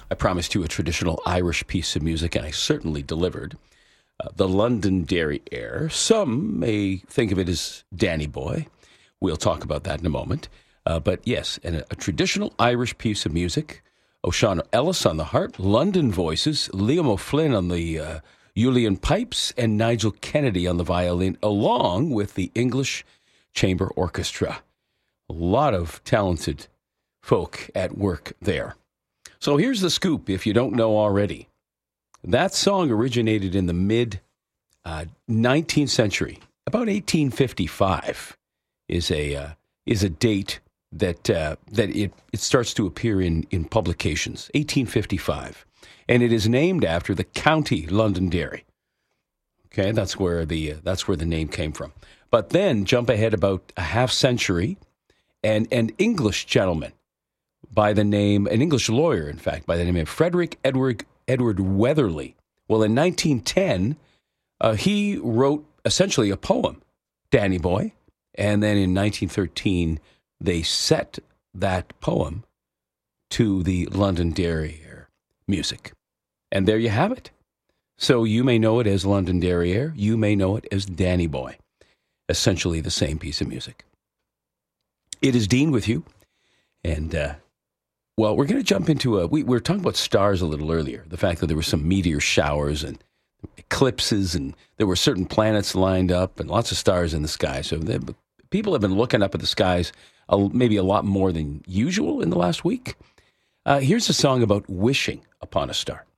I promised you a traditional Irish piece of music, and I certainly delivered. The Londonderry Air. Some may think of it as Danny Boy. We'll talk about that in a moment. But yes, and a traditional Irish piece of music. O'Shawn Ellis on the harp, London voices, Liam O'Flynn on the Julian pipes, and Nigel Kennedy on the violin, along with the English Chamber Orchestra. A lot of talented folk at work there. So here's the scoop, if you don't know already. That song originated in the mid-19th century. About 1855 is a date that it starts to appear in publications. 1855, and it is named after the county Londonderry. Okay, that's where the name came from. But then jump ahead about a half century, and an English gentleman an English lawyer, in fact, by the name of Frederick Edward Weatherly. Well, in 1910, he wrote essentially a poem, Danny Boy, and then in 1913, they set that poem to the Londonderry Air music. And there you have it. So you may know it as Londonderry Air, you may know it as Danny Boy. Essentially the same piece of music. It is Dean with you, and well, we're going to jump into we were talking about stars a little earlier, the fact that there were some meteor showers and eclipses, and there were certain planets lined up and lots of stars in the sky. So people have been looking up at the skies maybe a lot more than usual in the last week. Here's a song about wishing upon a star.